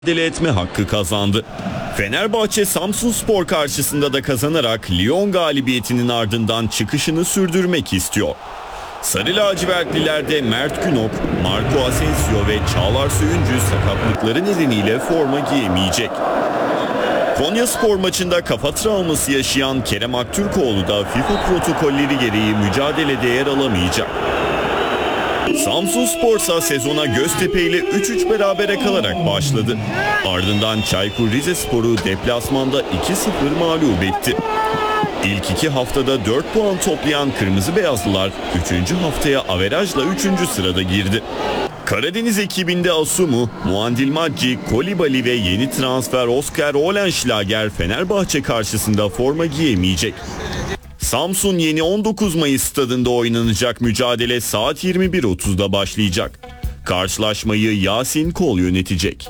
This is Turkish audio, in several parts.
mücadele etme hakkı kazandı. Fenerbahçe Samsunspor karşısında da kazanarak Lyon galibiyetinin ardından çıkışını sürdürmek istiyor. Sarı lacivertlilerde Mert Günok, Marco Asensio ve Çağlar Söyüncü sakatlıkları nedeniyle forma giyemeyecek. Konyaspor maçında kafa travması yaşayan Kerem Aktürkoğlu da FIFA protokolleri gereği mücadelede yer alamayacak. Samsunspor ise sezona Göztepe ile 3-3 berabere kalarak başladı. Ardından Çaykur Rizespor'u deplasmanda 2-0 mağlup etti. İlk 2 haftada 4 puan toplayan Kırmızı Beyazlılar 3. haftaya averajla 3. sırada girdi. Karadeniz ekibinde Asumu, Muandil Macci, Kolibali ve yeni transfer Oscar Olenschlager Fenerbahçe karşısında forma giyemeyecek. Samsun Yeni 19 Mayıs stadında oynanacak mücadele saat 21.30'da başlayacak. Karşılaşmayı Yasin Kol yönetecek.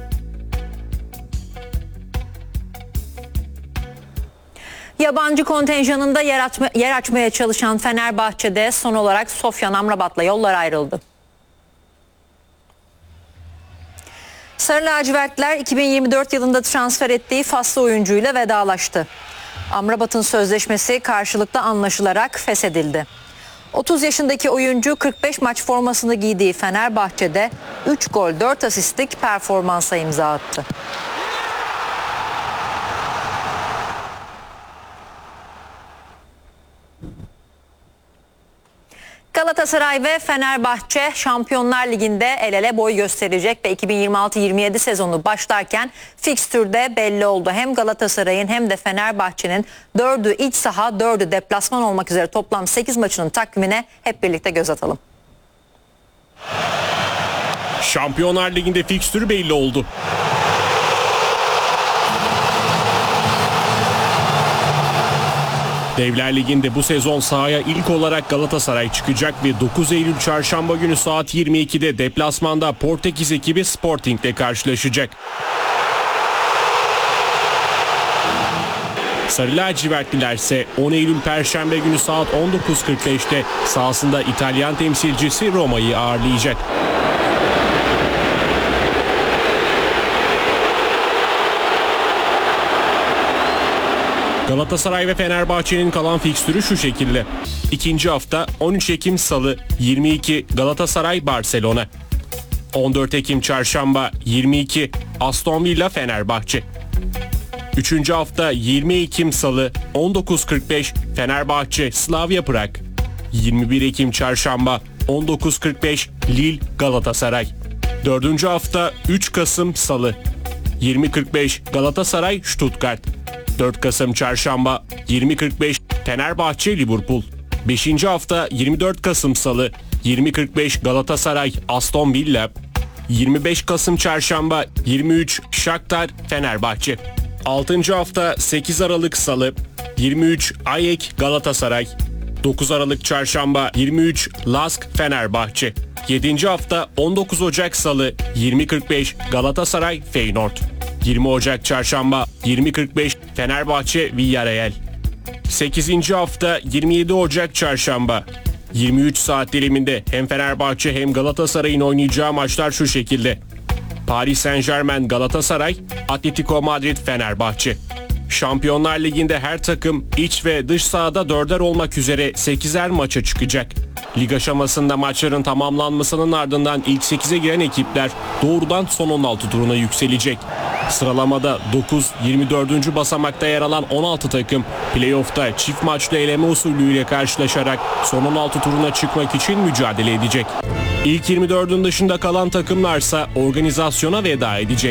Yabancı kontenjanında yer açmaya çalışan Fenerbahçe'de son olarak Sofyan Amrabat'la yollar ayrıldı. Sarı lacivertler 2024 yılında transfer ettiği Faslı oyuncuyla vedalaştı. Amrabat'ın sözleşmesi karşılıklı anlaşılarak feshedildi. 30 yaşındaki oyuncu 45 maç formasını giydiği Fenerbahçe'de 3 gol 4 asistlik performansa imza attı. Galatasaray ve Fenerbahçe Şampiyonlar Ligi'nde el ele boy gösterecek ve 2026-27 sezonu başlarken fikstürde belli oldu. Hem Galatasaray'ın hem de Fenerbahçe'nin 4'ü iç saha 4'ü deplasman olmak üzere toplam 8 maçının takvimine hep birlikte göz atalım. Şampiyonlar Ligi'nde fikstür belli oldu. Devler Ligi'nde bu sezon sahaya ilk olarak Galatasaray çıkacak ve 9 Eylül Çarşamba günü saat 22'de deplasmanda Portekiz ekibi Sporting ile karşılaşacak. Sarı lacivertliler ise 10 Eylül Perşembe günü saat 19.45'te sahasında İtalyan temsilcisi Roma'yı ağırlayacak. Galatasaray ve Fenerbahçe'nin kalan fikstürü şu şekilde. İkinci hafta 13 Ekim Salı 22 Galatasaray Barcelona. 14 Ekim Çarşamba 22 Aston Villa Fenerbahçe. Üçüncü hafta 20 Ekim Salı 19.45 Fenerbahçe Slavia Prag. 21 Ekim Çarşamba 19.45 Lille Galatasaray. Dördüncü hafta 3 Kasım Salı 20.45 Galatasaray Stuttgart. 4 Kasım Çarşamba 20.45 Fenerbahçe Liverpool. 5. hafta 24 Kasım Salı 20.45 Galatasaray Aston Villa. 25 Kasım Çarşamba 23 Shakhtar Fenerbahçe. 6. hafta 8 Aralık Salı 23 AEK Galatasaray. 9 Aralık Çarşamba 23 Lask Fenerbahçe. 7. hafta 19 Ocak Salı 20.45 Galatasaray Feyenoord. 20 Ocak Çarşamba 20.45 Fenerbahçe Villarreal. 8. hafta 27 Ocak Çarşamba 23 saat diliminde hem Fenerbahçe hem Galatasaray'ın oynayacağı maçlar şu şekilde. Paris Saint-Germain Galatasaray, Atletico Madrid Fenerbahçe. Şampiyonlar Ligi'nde her takım iç ve dış sahada 4'er olmak üzere 8'er maça çıkacak. Lig aşamasında maçların tamamlanmasının ardından ilk 8'e giren ekipler doğrudan son 16 turuna yükselecek. Sıralamada 9-24. basamakta yer alan 16 takım playoff'ta çift maçlı eleme usulüyle karşılaşarak son 16 turuna çıkmak için mücadele edecek. İlk 24'ün dışında kalan takımlarsa organizasyona veda edecek.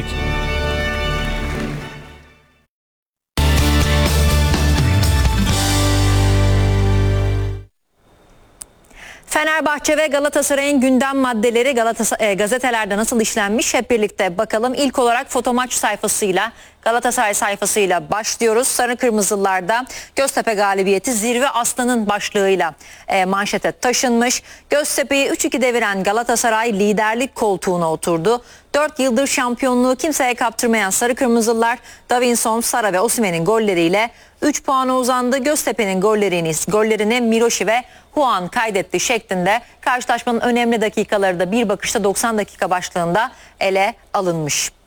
Fenerbahçe ve Galatasaray'ın gündem maddeleri gazetelerde nasıl işlenmiş hep birlikte bakalım. İlk olarak Fotomaç sayfasıyla, Galatasaray sayfasıyla başlıyoruz. Sarı Kırmızılılarda Göztepe galibiyeti zirve aslanın başlığıyla manşete taşınmış. Göztepe'yi 3-2 deviren Galatasaray liderlik koltuğuna oturdu. 4 yıldır şampiyonluğu kimseye kaptırmayan Sarı Kırmızılılar Davinson, Sara ve Osimhen'in golleriyle 3 puana uzandı. Göztepe'nin gollerini Miroşi ve Huan kaydetti şeklinde karşılaşmanın önemli dakikaları da bir bakışta 90 dakika başlığında ele alınmış.